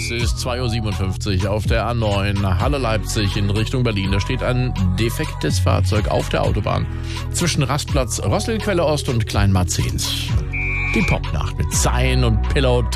Es ist 2.57 Uhr auf der A9 Halle Leipzig in Richtung Berlin. Da steht ein defektes Fahrzeug auf der Autobahn zwischen Rastplatz Rosselquelle Ost und Klein Marzens. Die Popnacht mit Zayn und Pillow